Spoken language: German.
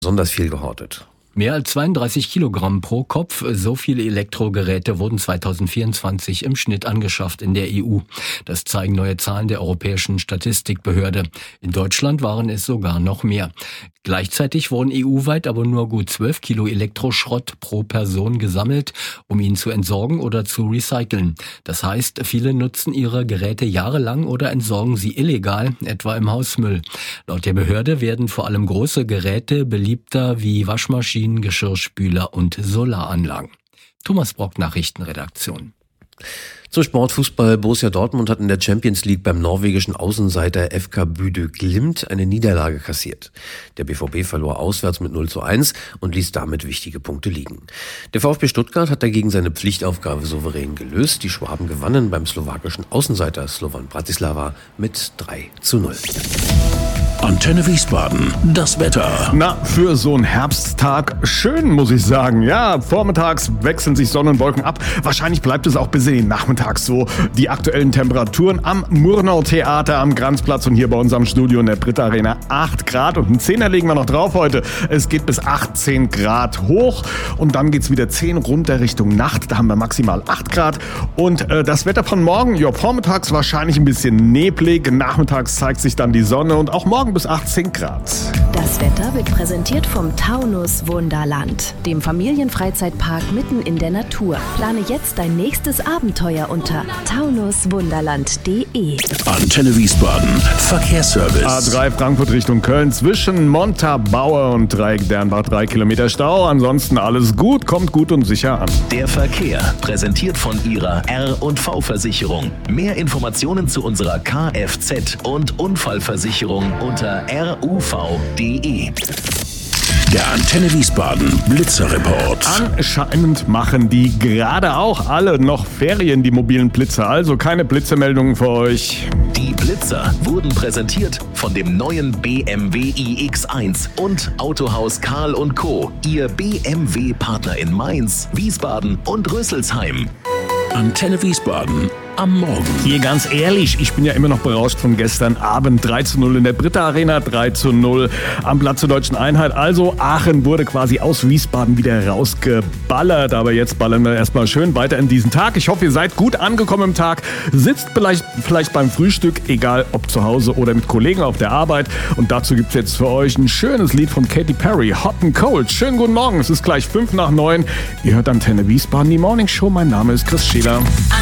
besonders viel gehortet. Mehr als 32 Kilogramm pro Kopf, so viele Elektrogeräte wurden 2024 im Schnitt angeschafft in der EU. Das zeigen neue Zahlen der Europäischen Statistikbehörde. In Deutschland waren es sogar noch mehr. Gleichzeitig wurden EU-weit aber nur gut 12 Kilo Elektroschrott pro Person gesammelt, um ihn zu entsorgen oder zu recyceln. Das heißt, viele nutzen ihre Geräte jahrelang oder entsorgen sie illegal, etwa im Hausmüll. Laut der Behörde werden vor allem große Geräte beliebter wie Waschmaschinen, Geschirrspüler und Solaranlagen. Thomas Brock, Nachrichtenredaktion. Zum Sport Fußball. Borussia Dortmund hat in der Champions League beim norwegischen Außenseiter FK Bodø Glimt eine Niederlage kassiert. Der BVB verlor auswärts mit 0:1 und ließ damit wichtige Punkte liegen. Der VfB Stuttgart hat dagegen seine Pflichtaufgabe souverän gelöst. Die Schwaben gewannen beim slowakischen Außenseiter Slovan Bratislava mit 3:0. Antenne Wiesbaden, das Wetter. Na, für so einen Herbsttag schön, muss ich sagen. Ja, vormittags wechseln sich Sonne und Wolken ab. Wahrscheinlich bleibt es auch bis in den Nachmittag so. Die aktuellen Temperaturen am Murnau-Theater am Granzplatz und hier bei uns am Studio in der Britta Arena 8 Grad. Und einen Zehner legen wir noch drauf heute. Es geht bis 18 Grad hoch und dann geht's wieder 10 runter Richtung Nacht. Da haben wir maximal 8 Grad. Und das Wetter von morgen, ja, vormittags wahrscheinlich ein bisschen neblig. Nachmittags zeigt sich dann die Sonne und auch morgen bis 18 Grad. Das Wetter wird präsentiert vom Taunus Wunderland, dem Familienfreizeitpark mitten in der Natur. Plane jetzt dein nächstes Abenteuer unter taunuswunderland.de. Antenne Wiesbaden, Verkehrsservice. A3 Frankfurt Richtung Köln zwischen Montabaur und Dreieck-Dernbach 3 Kilometer Stau. Ansonsten alles gut, kommt gut und sicher an. Der Verkehr, präsentiert von Ihrer R&V-Versicherung. Mehr Informationen zu unserer Kfz- und Unfallversicherung unter ruv.de. Der Antenne Wiesbaden Blitzerreport. Anscheinend machen die gerade auch alle noch Ferien, die mobilen Blitzer. Also keine Blitzermeldungen für euch. Die Blitzer wurden präsentiert von dem neuen BMW iX1 und Autohaus Karl & Co. Ihr BMW-Partner in Mainz, Wiesbaden und Rüsselsheim. Antenne Wiesbaden am Morgen. Hier ganz ehrlich, ich bin ja immer noch berauscht von gestern Abend. 3:0 in der Britta Arena, 3:0 am Platz der Deutschen Einheit. Also Aachen wurde quasi aus Wiesbaden wieder rausgeballert. Aber jetzt ballern wir erstmal schön weiter in diesen Tag. Ich hoffe, ihr seid gut angekommen im Tag. Sitzt vielleicht beim Frühstück, egal ob zu Hause oder mit Kollegen auf der Arbeit. Und dazu gibt's jetzt für euch ein schönes Lied von Katy Perry, Hot and Cold. Schönen guten Morgen, es ist gleich 8:55. Ihr hört Antenne Wiesbaden, die Morning Show. Mein Name ist Chris Scheler.